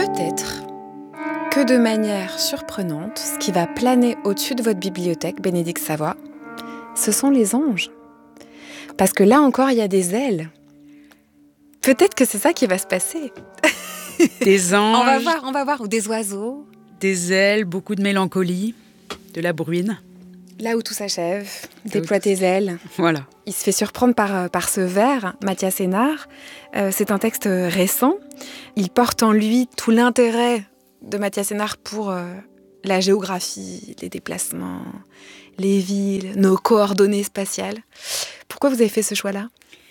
peut-être que de manière surprenante, ce qui va planer au-dessus de votre bibliothèque, Bénédicte Savoie, ce sont les anges. Parce que là encore, il y a des ailes. Peut-être que c'est ça qui va se passer. Des anges. On va voir. Ou des oiseaux. Des ailes, beaucoup de mélancolie, de la bruine. Là où tout s'achève, déploie tes ailes. Voilà. Il se fait surprendre par ce vers, Mathias Hénard. C'est un texte récent. Il porte en lui tout l'intérêt de Mathias Hénard pour la géographie, les déplacements, les villes, nos coordonnées spatiales. Pourquoi vous avez fait ce choix-là ?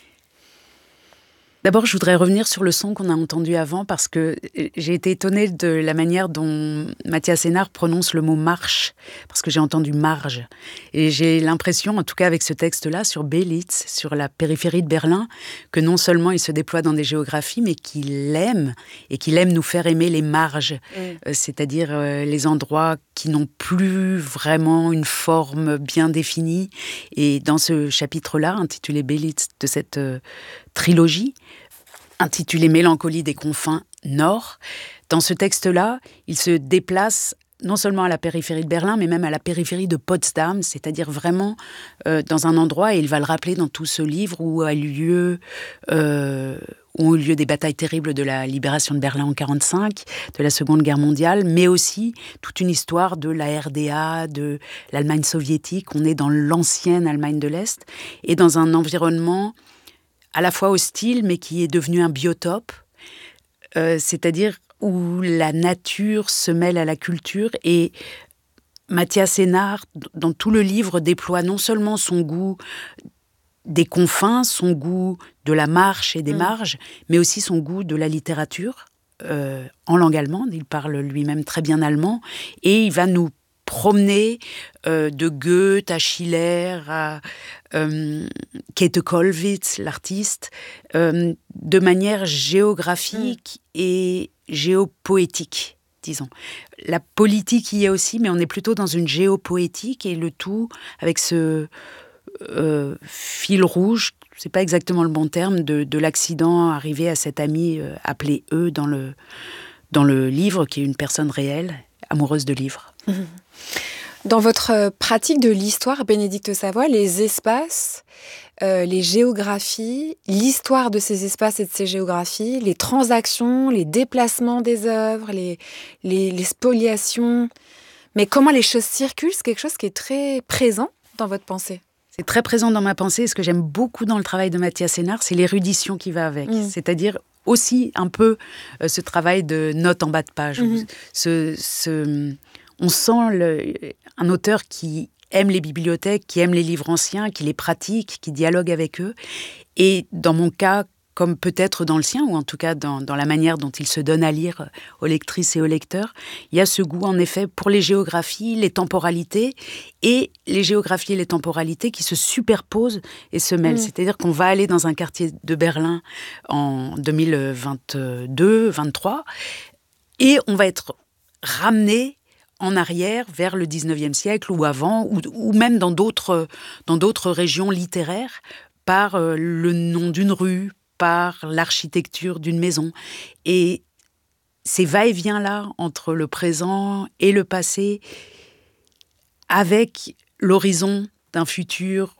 D'abord, je voudrais revenir sur le son qu'on a entendu avant parce que j'ai été étonnée de la manière dont Mathias Hénard prononce le mot « marche » parce que j'ai entendu « marge ». Et j'ai l'impression, en tout cas avec ce texte-là, sur Belitz, sur la périphérie de Berlin, que non seulement il se déploie dans des géographies, mais qu'il aime, et qu'il aime nous faire aimer les marges, c'est-à-dire les endroits qui n'ont plus vraiment une forme bien définie. Et dans ce chapitre-là, intitulé Belitz, de cette trilogie, intitulé Mélancolie des confins nord. Dans ce texte-là, il se déplace non seulement à la périphérie de Berlin, mais même à la périphérie de Potsdam, c'est-à-dire vraiment dans un endroit, et il va le rappeler dans tout ce livre, où ont eu lieu des batailles terribles de la libération de Berlin en 1945, de la Seconde Guerre mondiale, mais aussi toute une histoire de la RDA, de l'Allemagne soviétique. On est dans l'ancienne Allemagne de l'Est, et dans un environnement à la fois hostile, mais qui est devenu un biotope, c'est-à-dire où la nature se mêle à la culture. Et Mathias Hénard, dans tout le livre, déploie non seulement son goût des confins, son goût de la marche et des marges, mais aussi son goût de la littérature, en langue allemande. Il parle lui-même très bien allemand, et il va nous promener de Goethe à Schiller à Käthe Kollwitz, l'artiste, de manière géographique et géopoétique, disons. La politique y est aussi, mais on est plutôt dans une géopoétique, et le tout avec ce fil rouge, c'est pas exactement le bon terme, de l'accident arrivé à cet ami appelé E dans le livre, qui est une personne réelle, amoureuse de livres. Dans votre pratique de l'histoire, Bénédicte Savoie, les espaces, les géographies, l'histoire de ces espaces et de ces géographies, les transactions, les déplacements des œuvres, les spoliations, mais comment les choses circulent, c'est quelque chose qui est très présent dans votre pensée. C'est très présent dans ma pensée. Ce que j'aime beaucoup dans le travail de Mathias Hénard, c'est l'érudition qui va avec. C'est-à-dire aussi un peu ce travail de notes en bas de page. On sent un auteur qui aime les bibliothèques, qui aime les livres anciens, qui les pratique, qui dialogue avec eux. Et dans mon cas, comme peut-être dans le sien, ou en tout cas dans la manière dont il se donne à lire aux lectrices et aux lecteurs, il y a ce goût en effet pour les géographies, les temporalités, et les géographies et les temporalités qui se superposent et se mêlent. C'est-à-dire qu'on va aller dans un quartier de Berlin en 2022-23, et on va être ramené en arrière, vers le 19e siècle ou avant, ou même dans d'autres régions littéraires, par le nom d'une rue, par l'architecture d'une maison. Et ces va-et-vient-là entre le présent et le passé, avec l'horizon d'un futur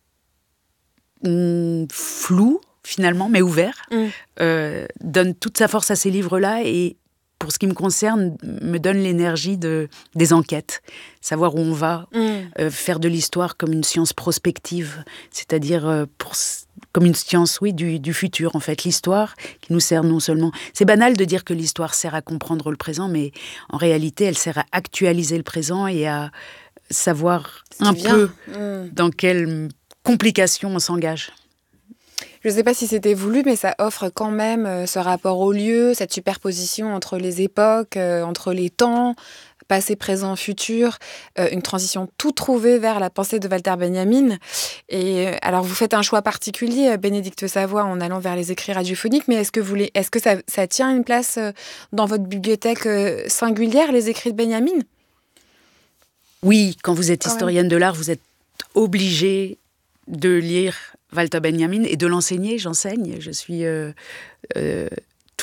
flou, finalement, mais ouvert, donne toute sa force à ces livres-là, et pour ce qui me concerne, me donne l'énergie des enquêtes. Savoir où on va, faire de l'histoire comme une science prospective, c'est-à-dire comme une science, du futur, en fait. L'histoire qui nous sert non seulement... C'est banal de dire que l'histoire sert à comprendre le présent, mais en réalité, elle sert à actualiser le présent et à savoir peu dans quelle complication on s'engage. Je ne sais pas si c'était voulu, mais ça offre quand même ce rapport au lieu, cette superposition entre les époques, entre les temps, passé, présent, futur, une transition toute trouvée vers la pensée de Walter Benjamin. Et alors, vous faites un choix particulier, Bénédicte Savoie, en allant vers les écrits radiophoniques, mais est-ce que ça tient une place dans votre bibliothèque singulière, les écrits de Benjamin ? Oui, quand vous êtes historienne de l'art, vous êtes obligée de lire Walter Benjamin et de l'enseigner. J'enseigne, je suis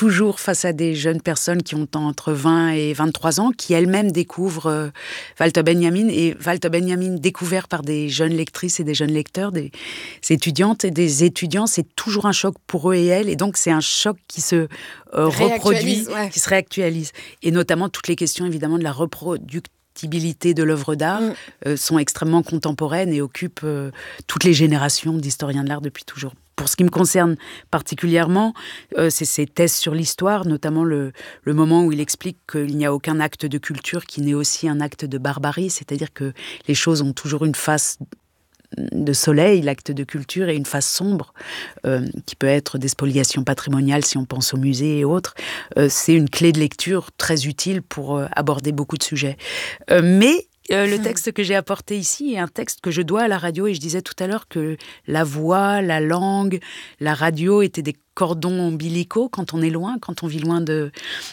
toujours face à des jeunes personnes qui ont entre 20 et 23 ans, qui elles-mêmes découvrent Walter Benjamin, et Walter Benjamin découvert par des jeunes lectrices et des jeunes lecteurs, des étudiantes et des étudiants, c'est toujours un choc pour eux et elles, et donc c'est un choc qui se reproduit, qui se réactualise. Et notamment toutes les questions évidemment de la reproductibilité de l'œuvre d'art sont extrêmement contemporaines et occupent toutes les générations d'historiens de l'art depuis toujours. Pour ce qui me concerne particulièrement, c'est ses thèses sur l'histoire, notamment le moment où il explique qu'il n'y a aucun acte de culture qui n'est aussi un acte de barbarie, c'est-à-dire que les choses ont toujours une face de soleil, l'acte de culture, et une face sombre, qui peut être des spoliations patrimoniales si on pense aux musées et autres. C'est une clé de lecture très utile pour aborder beaucoup de sujets. Mais le texte que j'ai apporté ici est un texte que je dois à la radio, et je disais tout à l'heure que la voix, la langue, la radio étaient des cordons ombilicaux quand on est loin, quand on vit loin de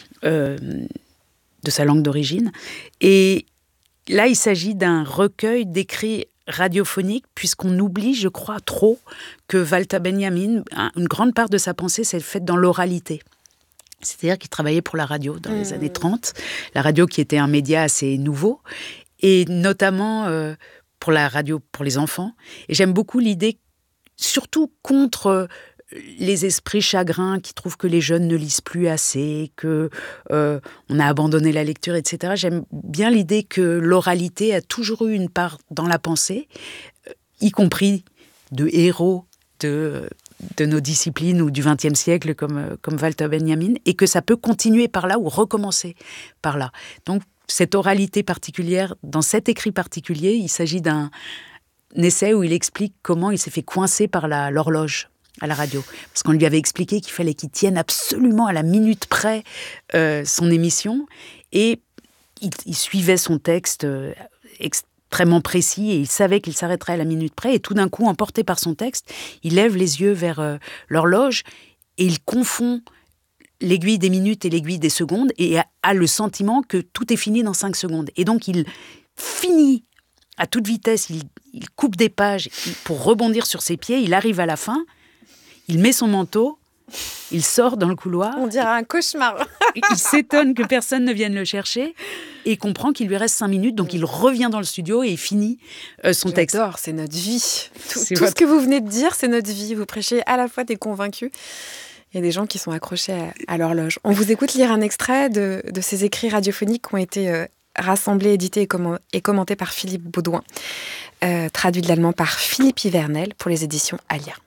sa langue d'origine. Et là, il s'agit d'un recueil d'écrits radiophoniques, puisqu'on oublie, je crois, trop que Walter Benjamin, une grande part de sa pensée s'est faite dans l'oralité. C'est-à-dire qu'il travaillait pour la radio dans les années 30, la radio qui était un média assez nouveau, et notamment pour la radio pour les enfants. Et j'aime beaucoup l'idée, surtout contre les esprits chagrins qui trouvent que les jeunes ne lisent plus assez, que on a abandonné la lecture, etc. J'aime bien l'idée que l'oralité a toujours eu une part dans la pensée, y compris de héros de nos disciplines ou du XXe siècle comme Walter Benjamin, et que ça peut continuer par là ou recommencer par là. Donc, cette oralité particulière, dans cet écrit particulier, il s'agit d'un essai où il explique comment il s'est fait coincer par l'horloge à la radio. Parce qu'on lui avait expliqué qu'il fallait qu'il tienne absolument à la minute près son émission, et il suivait son texte extrêmement précis, et il savait qu'il s'arrêterait à la minute près, et tout d'un coup, emporté par son texte, il lève les yeux vers l'horloge et il confond l'aiguille des minutes et l'aiguille des secondes, et a le sentiment que tout est fini dans 5 secondes. Et donc, il finit à toute vitesse, il coupe des pages pour rebondir sur ses pieds, il arrive à la fin, il met son manteau, il sort dans le couloir. On dirait un cauchemar. Il s'étonne que personne ne vienne le chercher, et comprend qu'il lui reste 5 minutes, donc il revient dans le studio et il finit son texte. J'adore, c'est notre vie. Tout ce que vous venez de dire, c'est notre vie. Vous prêchez à la fois des convaincus et des gens qui sont accrochés à l'horloge. On vous écoute lire un extrait de ces écrits radiophoniques qui ont été rassemblés, édités et commentés par Philippe Baudouin, traduit de l'allemand par Philippe Ivernel pour les éditions Alia.